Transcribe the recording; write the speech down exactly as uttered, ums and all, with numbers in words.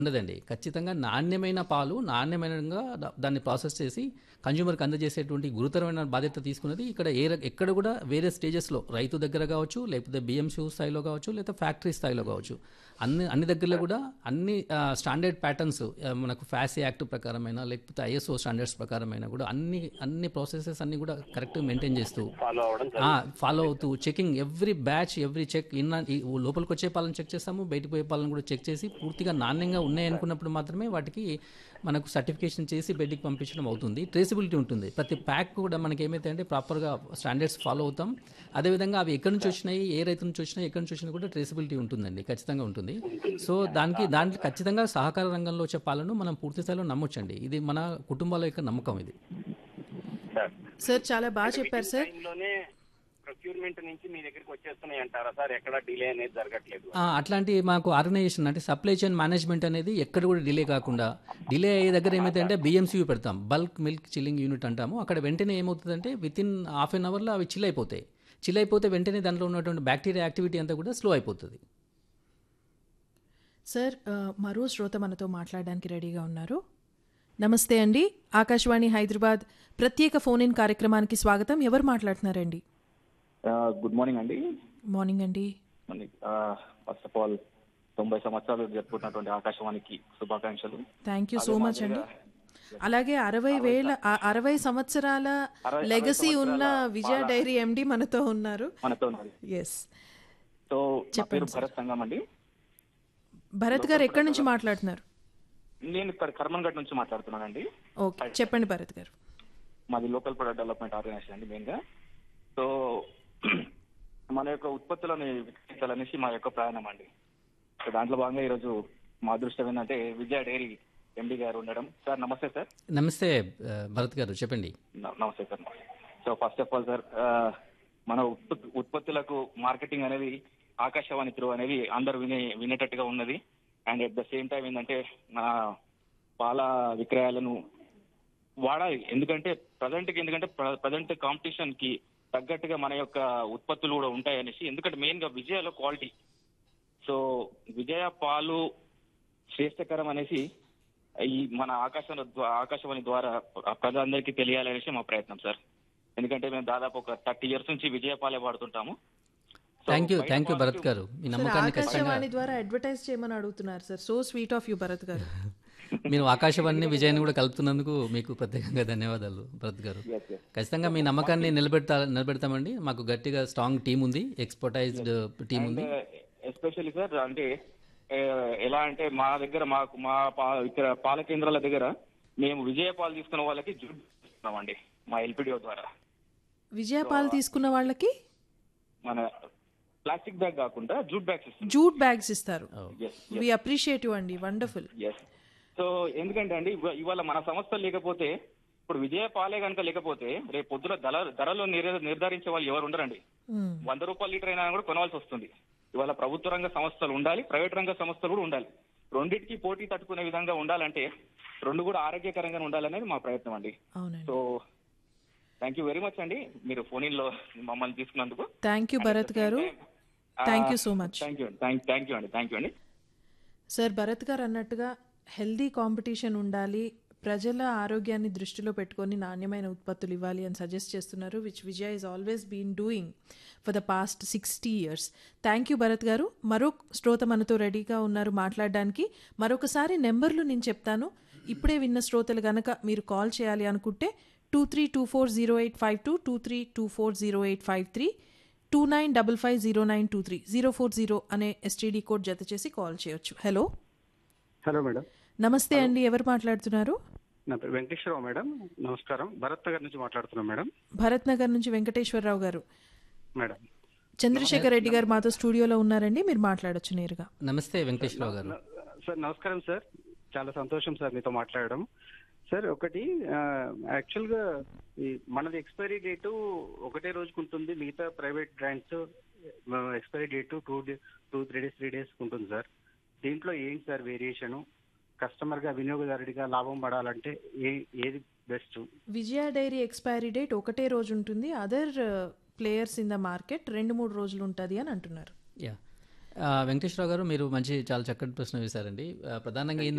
ఉండదండి. ఖచ్చితంగా నాణ్యమైన పాలు నాణ్యమైనగా ద- దాన్ని ప్రాసెస్ చేసి కన్జ్యూమర్కి అందజేసేటువంటి గురుతరమైన బాధ్యత తీసుకున్నది ఇక్కడ ఏ ర- ఎక్కడ కూడా వేరే స్టేజెస్లో రైతు దగ్గర కావచ్చు, లేకపోతే బిఎంసీ స్థాయిలో కావచ్చు, లేకపోతే ఫ్యాక్టరీ స్థాయిలో కావచ్చు, అన్ని అన్ని దగ్గరలో కూడా అన్ని స్టాండర్డ్ ప్యాటర్న్స్ మనకు ఫ్యాసీ యాక్ట్ ప్రకారమైన లేకపోతే ఐఎస్ఓ స్టాండర్డ్స్ ప్రకారమైన కూడా అన్ని అన్ని ప్రాసెసెస్ అన్ని కూడా కరెక్ట్ మెయింటైన్ చేస్తూ ఫాలో అవడం ఫాలో అవుతూ checking every batch every check ఇన్న ఈ లోపలికి వచ్చే పాలను చెక్ చేస్తాము, బయటకు పోయే పాలను కూడా చెక్ చేసి పూర్తిగా నాణ్యంగా ఉన్నాయి అనుకున్నప్పుడు మాత్రమే వాటికి మనకు సర్టిఫికేషన్ చేసి బయటికి పంపించడం అవుతుంది. ట్రేసిబిలిటీ ఉంటుంది. ప్రతి ప్యాక్ కూడా మనకి ఏమైతే అంటే ప్రాపర్గా స్టాండర్డ్స్ ఫాలో అవుతాం. అదేవిధంగా అవి ఎక్కడి నుంచి వచ్చినాయి, ఏ రైతు నుంచి వచ్చినాయి, ఎక్కడి నుంచి వచ్చినా కూడా ట్రేసిబిలిటీ ఉంటుందండి, ఖచ్చితంగా ఉంటుంది. సో దానికి దాంట్లో ఖచ్చితంగా సహకార రంగంలో వచ్చే పాలను మనం పూర్తి స్థాయిలో నమ్మొచ్చండి. ఇది మన కుటుంబాల యొక్క నమ్మకం ఇది. సార్. సార్ చాలా బాగా చెప్పారు సార్. టైంలోనే ప్రొక్యూర్మెంట్ నుంచి మీ దగ్గరికి వచ్చేస్తున్నాయి అంటారా సార్? ఎక్కడ డిలే అనేది జరగట్లేదు. ఆ, అట్లాంటి మాకు ఆర్గనైజేషన్ అంటే సప్లై చైన్ మేనేజ్మెంట్ అనేది ఎక్కడ కూడా డిలే కాకుండా, డిలే అయ్యే దగ్గర ఏమైతే అంటే బిఎంసీ పెడతాం, బల్క్ మిల్క్ చిల్లింగ్ యూనిట్ అంటాము. అక్కడ వెంటనే ఏమవుతుందంటే విత్ ఇన్ హాఫ్ అన్ అవర్లో అవి చిల్ అయిపోతాయి. చిల్ అయిపోతే వెంటనే దాంట్లో ఉన్నటువంటి బ్యాక్టీరియా యాక్టివిటీ అంతా కూడా స్లో అయిపోతుంది. సార్ ఆ, మరో శ్రోత మనతో మాట్లాడడానికి రెడీగా ఉన్నారు. నమస్తే అండి, ఆకాశవాణి హైదరాబాద్ ప్రత్యేక ఫోన్ ఇన్ కార్యక్రమానికి స్వాగతం. ఎవరు మాట్లాడుతున్నారండి? గుడ్ మార్నింగ్ అండి. మార్నింగ్ అండి. ఫస్ట్ ఆఫ్ ఆల్ తొంభై సంవత్సరాలు జరుపుకుంటున్నటువంటి ఆకాశవాణికి శుభాకాంక్షలు. థ్యాంక్ యూ సో మచ్ అండి. అలాగే అరవై వేల ఆ, అరవై సంవత్సరాల అరవై- లెగసీ అరవై ఉన్న సంవత్సరాల విజయ పాల- డైరీ ఎండి మనతో ఉన్నారు. మనతో ఉన్నది. ఎస్, సో నా చెప్పండి పేరు సార్. భరత్ సంగం అండి. భరత్ గారు ఎక్కడి నుంచి మాట్లాడుతున్నారు? నేను ఇక్కడ కర్మన్ఘట్ నుంచి మాట్లాడుతున్నానండి. ఓకే, చెప్పండి భరత్ గారు. మాది లోకల్ ప్రొడక్ట్ డెవలప్మెంట్ ఆర్గనైజేషన్ అండి మెయిన్ గా. సో మన యొక్క ఉత్పత్తులను విక్రయించాలనేసి మా యొక్క ప్రయాణం అండి. సో దాంట్లో భాగంగా ఈరోజు మా అదృష్టం ఏంటంటే విజయ డైరీ ఎండి గారు ఉండడం. సార్ నమస్తే సార్. నమస్తే ఆ, భరత్ గారు, చెప్పండి. న- నమస్తే sir. So first of all sir, ఆ, మన ఉత్పత్తి ఉత్పత్తులకు మార్కెటింగ్ అనేది ఆకాశవాణి త్రూ అనేది అందరు వినే వినేటట్టుగా ఉన్నది. And at the same time ఏంటంటే మన పాల విక్రయాలను వాడాలి. ఎందుకంటే ప్రజెంట్కి ఎందుకంటే ప్రజెంట్ కాంపిటీషన్ కి తగ్గట్టుగా మన యొక్క ఉత్పత్తులు కూడా ఉంటాయనేసి. ఎందుకంటే మెయిన్ గా విజయలో క్వాలిటీ. సో విజయ పాలు శ్రేష్టకరం అనేసి ఈ మన ఆకాశవాణి ద్వా- ఆకాశవాణి ద్వారా ప్రజలందరికీ తెలియాలనేసి మా ప్రయత్నం సార్. ఎందుకంటే మేము దాదాపు ఒక థర్టీ ఇయర్స్ నుంచి విజయ పాలే వాడుతుంటాము. So, థ్యాంక్ యూ బయట థ్యాంక్ యూ భరత్ quality- గారు, మీ సార్ నమ్మకాన్ని ఖచ్చితంగా. ఆకాశవాణి ద్వారా అడ్వర్టైజ్ చేయమని అడుగుతున్నారు sir. So sweet of you Bharat గారు. మీరు ఆకాశవాణిని విజయాన్ని కూడా కలుపుతున్నందుకు మీకు ప్రత్యేకంగా ధన్యవాదాలు భరత్ గారు. Yes, yes. ఖచ్చితంగా మీ నమ్మకాన్ని నిలబెడతా నిలబెడతామండి. మాకు గట్టిగా స్ట్రాంగ్ టీం ఉంది, ఎక్స్పర్టైజ్డ్ టీం ఉంది. ఎస్పెషల్లీ సార్ అంటే ఏ, ఎలా అంటే మా దగ్గర మాకు మా పా- ఇక్కడ పాల కేంద్రాల దగ్గర మేము విజయ పాలు తీసుకున్న వాళ్ళకి జూట్ ఇస్తున్నామండి మా ఎల్పిడిఓ ద్వారా. విజయ పాలు తీసుకున్న వాళ్ళకి మన ప్లాస్టిక్ బ్యాగ్ కాకుండా జూట్ బ్యాగ్స్ ఇస్తున్నాం. జూట్ బ్యాగ్స్ ఇస్తారు. Yes, వి అప్రిషియేట్ యూ అండి, వండర్ఫుల్. yes. సో ఎందుకంటే అండి ఇవ- ఇవాళ మన సంస్థ లేకపోతే, ఇప్పుడు విజయ పాలే కనుక లేకపోతే రేపు పొద్దున ధర ధరలు నిర్- నిర్ధారించే వాళ్ళు ఎవరు ఉండరండి. వంద రూపాయల లీటర్ అయినా కూడా కొనవలసి వస్తుంది. ఇవాళ ప్రభుత్వ రంగ సంస్థలు ఉండాలి, ప్రైవేట్ రంగ సంస్థలు కూడా ఉండాలి. రెండింటికి పోటీ తట్టుకునే విధంగా ఉండాలంటే రెండు కూడా ఆరోగ్యకరంగా ఉండాలనేది మా ప్రయత్నం అండి. అవునండి. So thank you very much అండి, మీరు ఫోన్ ఇన్ లో మమ్మల్ని తీసుకున్నందుకు. థ్యాంక్ యూ భరత్ గారు. Thank you so much. Thank you thank thank you అండి థ్యాంక్ యూ అండి. సార్ భరత్ గారు అన్నట్టుగా హెల్దీ కాంపిటీషన్ ఉండాలి, ప్రజల ఆరోగ్యాన్ని దృష్టిలో పెట్టుకొని నాణ్యమైన ఉత్పత్తులు ఇవ్వాలి అని సజెస్ట్ చేస్తున్నారు, which Vijaya is always been doing for the past sixty years. Thank you Bharat గారు. మరో శ్రోత మనతో రెడీగా ఉన్నారు మాట్లాడడానికి. మరొకసారి నెంబర్లు నేను చెప్తాను. ఇప్పుడే విన్న శ్రోతలు గనక మీరు కాల్ చేయాలి అనుకుంటే two three two four zero eight five two two three two four zero eight five three two nine double five zero nine two three zero four zero అనే ఎస్టీడీ కోడ్ జత చేసి కాల్ చేయొచ్చు. Hello hello madam. నమస్తే అండి, ఎవరు మాట్లాడుతున్నారు? నా పేరు వెంకటేశ్వరరావు మేడం. నమస్కారం. భరత్ నగర్ నుంచి మాట్లాడుతున్నాం మేడం. భరత్ నగర్ నుంచి వెంకటేశ్వరరావు గారు. మేడం చంద్రశేఖర్ రెడ్డి గారు మాతో స్టూడియోలో ఉన్నారండి, మీరు మాట్లాడొచ్చు నేరుగా. నమస్తే వెంకటేశ్వరరావు గారు. సార్ నమస్కారం సార్. చాలా సంతోషం సార్ మీతో మాట్లాడడం. సార్ ఒకటి యాక్చువల్గా ఈ మనది ఎక్స్పైరీ డేటు ఒకటే రోజుకు ఉంటుంది. మిగతా private brands expiry date two day two three days three days ఉంటుంది సార్. దీంట్లో ఏంటి సార్ వేరియేషను? కస్టమర్గా వినియోగదారుడిగా లాభం పడాలంటే ఏ ఏది బెస్ట్? విజయ డైరీ ఎక్స్పైరీ డేట్ ఒకటే రోజు ఉంటుంది, other players in the market రెండు మూడు రోజులు ఉంటుంది అని అంటున్నారు. యా ఆ, వెంకటేశ్వరరావు గారు మీరు మంచి చాలా చక్కటి ప్రశ్న వేశారండి. ఆ, ప్రధానంగా